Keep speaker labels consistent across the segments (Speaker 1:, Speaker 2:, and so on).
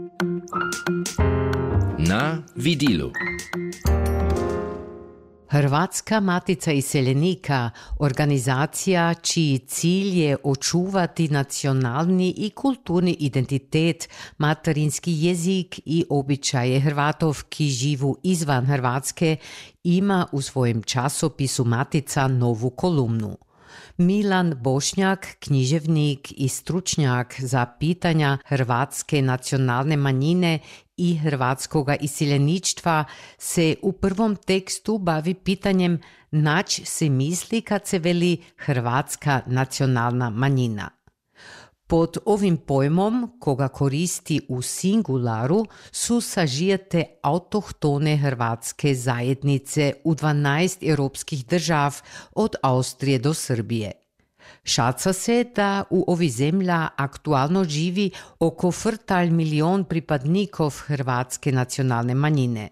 Speaker 1: Na vidilu.
Speaker 2: Hrvatska matica iseljenika, organizacija čiji cilj je očuvati nacionalni i kulturni identitet, materinski jezik i običaje Hrvatov ki živu izvan Hrvatske, ima u svojem časopisu Matica novu kolumnu. Milan Bošnjak, književnik i stručnjak za pitanja hrvatske nacionalne manjine i hrvatskoga iseljeništva, se u prvom tekstu bavi pitanjem nač se misli kad se veli hrvatska nacionalna manjina. Pod ovim pojmom, koga koristi u singularu, su sažijete autohtone hrvatske zajednice u 12 europskih držav od Austrije do Srbije. Šaca se da u ovi zemlja aktualno živi oko 4 milijon pripadnikov hrvatske nacionalne manjine.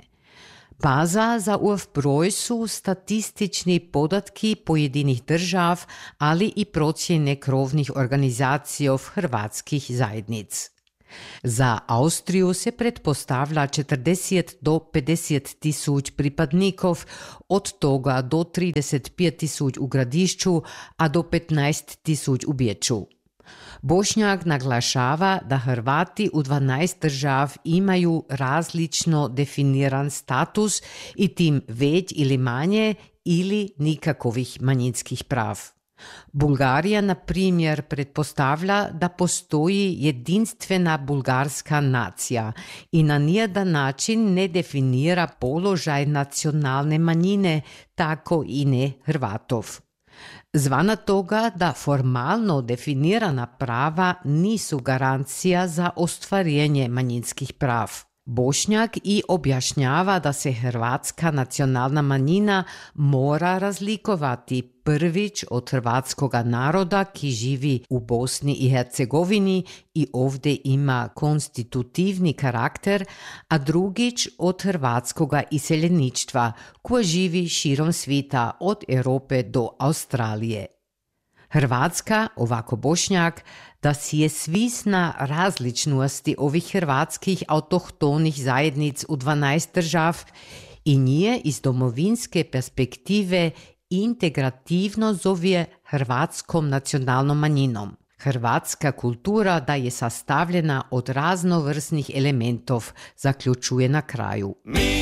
Speaker 2: Baza za ov broj su statistični podatki pojedinih držav, ali i procjene krovnih organizacija hrvatskih zajednic. Za Austriju se pretpostavlja 40 do 50 tisuć pripadnikov, od toga do 35 tisuć u Gradišću, a do 15 tisuć u Beču. Bošnjak naglašava da Hrvati u 12 držav imaju različno definiran status i tim već ili manje ili nikakovih manjinskih prav. Bulgarija, na primjer, pretpostavlja da postoji jedinstvena bulgarska nacija i na nijedan način ne definira položaj nacionalne manjine, tako i ne Hrvatov. Zvana toga da formalno definirana prava nisu garancija za ostvarenje manjinskih prav. Bošnjak i objašnjava da se hrvatska nacionalna manjina mora razlikovati prvič od hrvatskoga naroda ki živi u Bosni i Hercegovini i ovdje ima konstitutivni karakter, a drugič od hrvatskoga iseljeništva koje živi širom svita od Europe do Australije. Hrvatska, ovako Bošnjak, da si je svisna različnosti ovih hrvatskih autohtonih zajednic u 12 držav i nije iz domovinske perspektive integrativno zove hrvatskom nacionalnom manjinom. Hrvatska kultura da je sastavljena od raznovrsnih elementov, zaključuje na kraju.